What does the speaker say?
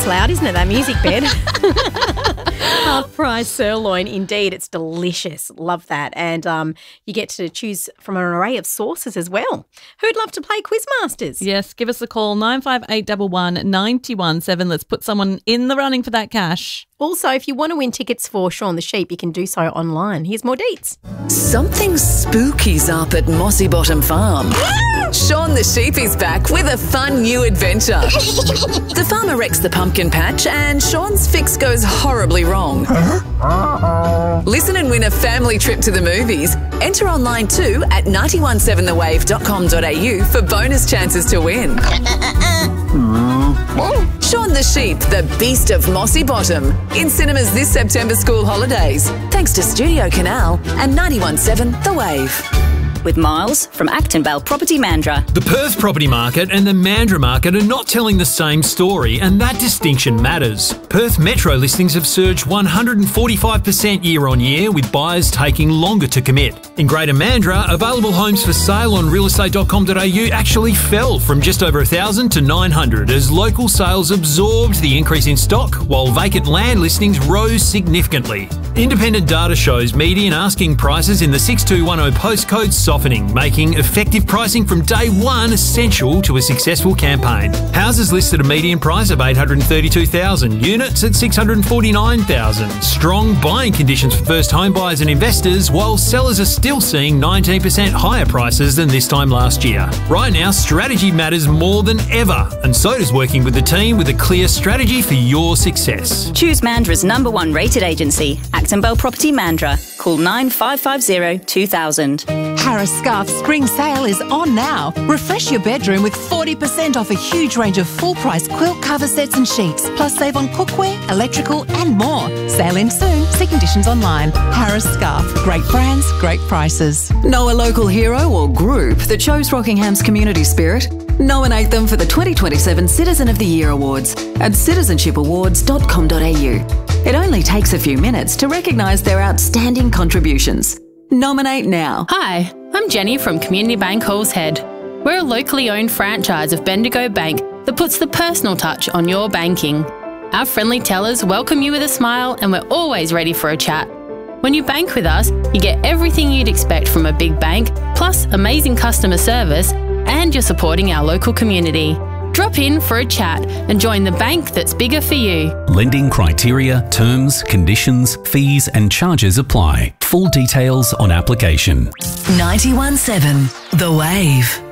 loud, isn't it, that music bed? Half-price sirloin. Indeed, it's delicious. Love that. And you get to choose from an array of sauces as well. Who'd love to play Quizmasters? Yes, give us a call, 95811 917. Let's put someone in the running for that cash. Also, if you want to win tickets for Shaun the Sheep, you can do so online. Here's more deets. Something spooky's up at Mossy Bottom Farm. Shaun the Sheep is back with a fun new adventure. The farmer wrecks the pumpkin patch and Shaun's fix goes horribly wrong. Listen and win a family trip to the movies. Enter online too at 917thewave.com.au for bonus chances to win. Shaun the Sheep, the Beast of Mossy Bottom, in cinemas this September school holidays. Thanks to Studio Canal and 917 The Wave. With Miles from Acton Vale Property Mandurah. The Perth property market and the Mandurah market are not telling the same story, and that distinction matters. Perth metro listings have surged 145% year on year, with buyers taking longer to commit. In Greater Mandurah, available homes for sale on realestate.com.au actually fell from just over 1,000 to 900 as local sales absorbed the increase in stock, while vacant land listings rose significantly. Independent data shows median asking prices in the 6210 postcode softening, making effective pricing from day one essential to a successful campaign. Houses listed a median price of $832,000, units at $649,000. Strong buying conditions for first home buyers and investors, while sellers are still seeing 19% higher prices than this time last year. Right now, strategy matters more than ever, and so does working with the team with a clear strategy for your success. Choose Mandurah's #1 rated agency, Acton Vale Property Mandurah. Call 9550 2000. Harris Scarf Spring Sale is on now. Refresh your bedroom with 40% off a huge range of full-price quilt cover sets and sheets. Plus save on cookware, electrical and more. Sale ends soon. See conditions online. Harris Scarf. Great brands, great prices. Know a local hero or group that shows Rockingham's community spirit? Nominate them for the 2027 Citizen of the Year Awards at citizenshipawards.com.au. It only takes a few minutes to recognise their outstanding contributions. Nominate now. Hi, I'm Jenny from Community Bank Halls Head. We're a locally owned franchise of Bendigo Bank that puts the personal touch on your banking. Our friendly tellers welcome you with a smile and we're always ready for a chat. When you bank with us, you get everything you'd expect from a big bank, plus amazing customer service, and you're supporting our local community. Drop in for a chat and join the bank that's bigger for you. Lending criteria, terms, conditions, fees and charges apply. Full details on application. 91.7 The Wave.